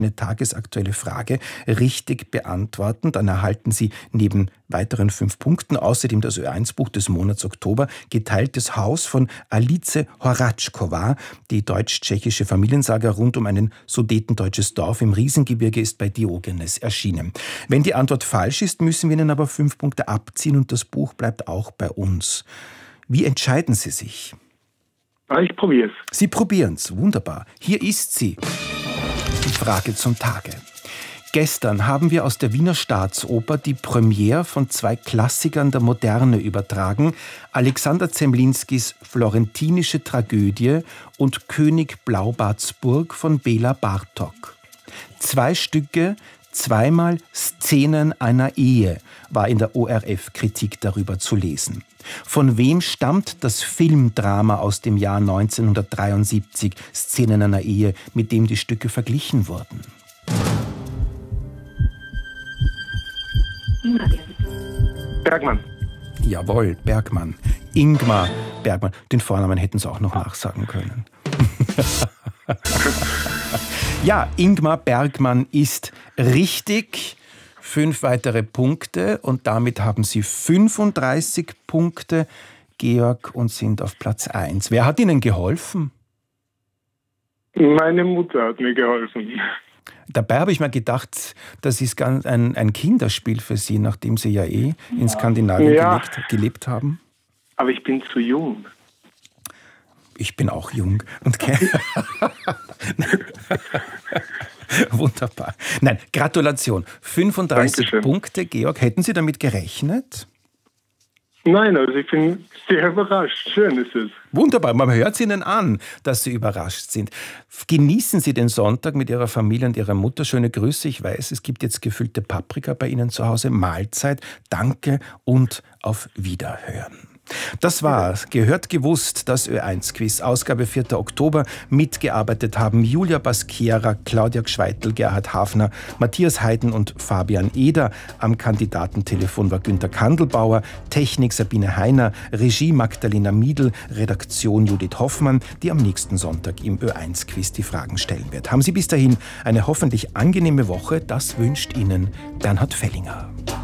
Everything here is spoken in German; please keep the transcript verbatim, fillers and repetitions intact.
eine tagesaktuelle Frage richtig beantworten. Dann erhalten Sie neben weiteren fünf Punkten außerdem das Ö eins Buch des Monats Oktober, Geteiltes Haus von Alice Horačková. Die deutsch-tschechische Familiensaga rund um ein sudetendeutsches Dorf im Riesengebirge ist bei Diogenes erschienen. Wenn die Antwort falsch ist, müssen wir Ihnen aber fünf Punkte abziehen und das Buch bleibt auch bei uns. Wie entscheiden Sie sich? Ich probiere es. Sie probieren es. Wunderbar. Hier ist sie. Die Frage zum Tage. Gestern haben wir aus der Wiener Staatsoper die Premiere von zwei Klassikern der Moderne übertragen. Alexander Zemlinskis Florentinische Tragödie und König Blaubartsburg von Bela Bartok. Zwei Stücke, zweimal Szenen einer Ehe, war in der O R F-Kritik darüber zu lesen. Von wem stammt das Filmdrama aus dem Jahr neunzehnhundertdreiundsiebzig, Szenen einer Ehe, mit dem die Stücke verglichen wurden? Bergmann. Jawohl, Bergmann. Ingmar Bergmann. Den Vornamen hätten Sie auch noch nachsagen können. Ja, Ingmar Bergmann ist richtig. Fünf weitere Punkte und damit haben Sie fünfunddreißig Punkte, Georg, und sind auf Platz eins. Wer hat Ihnen geholfen? Meine Mutter hat mir geholfen. Dabei habe ich mir gedacht, das ist ganz ein, ein Kinderspiel für Sie, nachdem Sie ja eh in Skandinavien ja. gelebt, gelebt haben. Aber ich bin zu jung. Ich bin auch jung. Und wunderbar. Nein, Gratulation. fünfunddreißig Dankeschön. Punkte, Georg. Hätten Sie damit gerechnet? Nein, also ich bin sehr überrascht. Schön ist es. Wunderbar, man hört es Ihnen an, dass Sie überrascht sind. Genießen Sie den Sonntag mit Ihrer Familie und Ihrer Mutter. Schöne Grüße. Ich weiß, es gibt jetzt gefüllte Paprika bei Ihnen zu Hause. Mahlzeit, danke und auf Wiederhören. Das war Gehört gewusst, das Ö eins Quiz, Ausgabe vierter Oktober. Mitgearbeitet haben Julia Baskiera, Claudia Gschweitel, Gerhard Hafner, Matthias Heiden und Fabian Eder. Am Kandidatentelefon war Günter Kandelbauer, Technik Sabine Heiner, Regie Magdalena Miedl, Redaktion Judith Hoffmann, die am nächsten Sonntag im Ö eins Quiz die Fragen stellen wird. Haben Sie bis dahin eine hoffentlich angenehme Woche. Das wünscht Ihnen Bernhard Fellinger.